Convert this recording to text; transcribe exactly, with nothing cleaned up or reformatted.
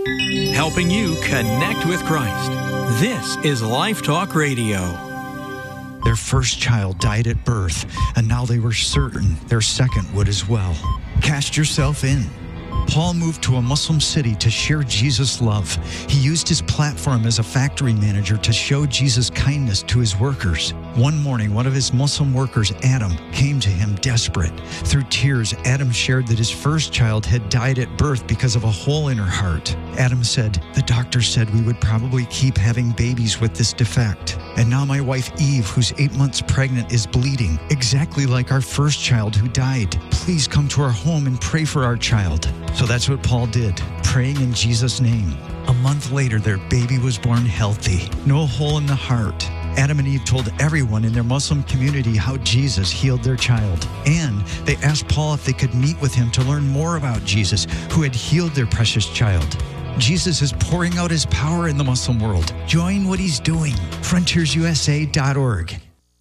helping you connect with Christ. This is Life Talk Radio. Their first child died at birth, and now they were certain their second would as well. Cast yourself in. Paul moved to a Muslim city to share Jesus' love. He used his platform as a factory manager to show Jesus' kindness to his workers. One morning, one of his Muslim workers, Adam, came to him desperate. Through tears, Adam shared that his first child had died at birth because of a hole in her heart. Adam said, "The doctor said we would probably keep having babies with this defect. And now my wife Eve, who's eight months pregnant, is bleeding, exactly like our first child who died. Please come to our home and pray for our child." So that's what Paul did, praying in Jesus' name. A month later, their baby was born healthy, no hole in the heart. Adam and Eve told everyone in their Muslim community how Jesus healed their child. And they asked Paul if they could meet with him to learn more about Jesus, who had healed their precious child. Jesus is pouring out his power in the Muslim world. Join what he's doing. frontiers u s a dot org.